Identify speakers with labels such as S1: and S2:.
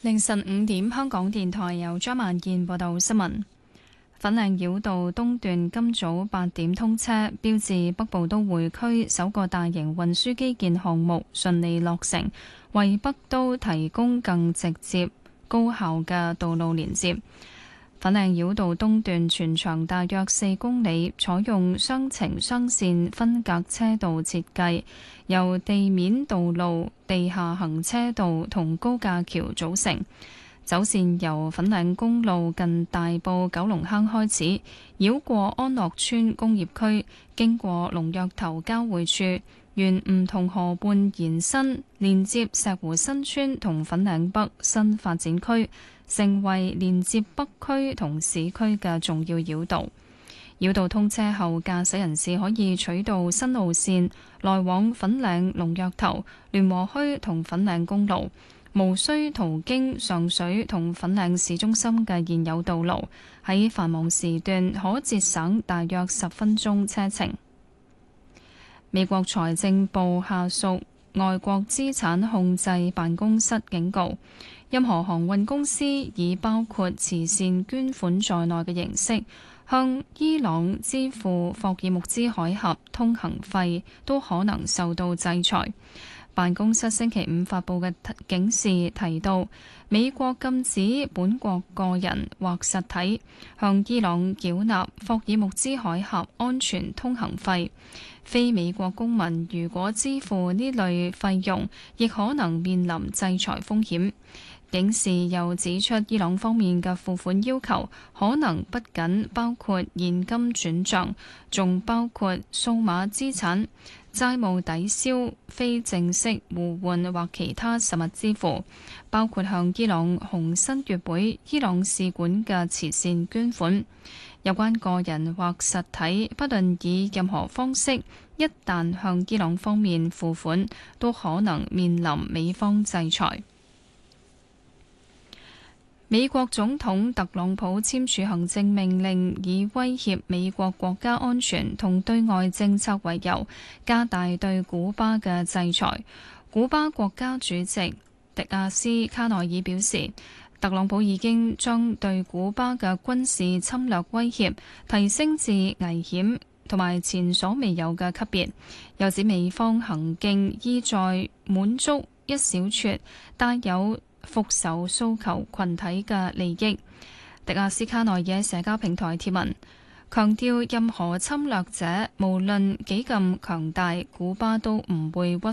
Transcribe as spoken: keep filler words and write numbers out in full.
S1: 凌晨五點，香港電台由張萬健報道新聞。粉嶺繞道東段今早八點通車，標誌北部都會區首個大型運輸基建項目順利落成，為北都提供更直接、高效嘅道路連接。粉嶺繞道東段全長大約四公里，採用雙程雙線分隔車道設計，由地面道路、地下行車道同高架橋組成。走線由粉嶺公路近大埔九龍坑開始，繞過安樂村工業區，經過龍躍頭交匯處，沿梧桐河畔延伸，連接石湖新村同粉嶺北新發展區，成為連接北區同市區嘅重要繞道。繞道通車後，駕駛人士可以取道新路線來往粉嶺龍躍頭、聯和墟同粉嶺公路，無需途經上水同粉嶺市中心嘅現有道路，喺繁忙時段可節省大約十分鐘車程。美國財政部下屬外國資產控制辦公室警告，任何航運公司以包括慈善捐款在內嘅形式向伊朗支付霍爾木茲海峽通行費，都可能受到制裁。辦公室星期五發布嘅警示提到，美國禁止本國個人或實體向伊朗繳納霍爾木茲海峽安全通行費。非美國公民如果支付呢類費用，亦可能面臨制裁風險。警示又指出，伊朗方面嘅付款要求可能不僅包括現金轉帳，仲包括數碼資產、債務抵消、非正式互換或其他實物支付，包括向伊朗紅新月會、伊朗使館嘅慈善捐款。有關個人或實體，不論以任何方式，一旦向伊朗方面付款，都可能面臨美方制裁。美國總統特朗普簽署行政命令，以威脅美國國家安全同對外政策為由，加大對古巴嘅制裁。古巴國家主席迪亞斯卡內爾表示，特朗普已經將對古巴嘅軍事侵略威脅提升至危險同埋前所未有嘅級別，又指美方行徑意在滿足一小撮帶有復仇訴求群體嘅利益。迪亞斯卡內爾喺社交平台貼文，強調任何侵略者無論幾咁強大，古巴都唔會屈